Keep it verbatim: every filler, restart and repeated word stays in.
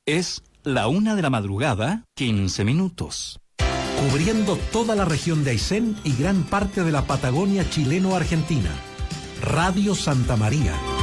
Es la una de la madrugada, quince minutos. Cubriendo toda la región de Aysén y gran parte de la Patagonia chileno-argentina. Radio Santa María.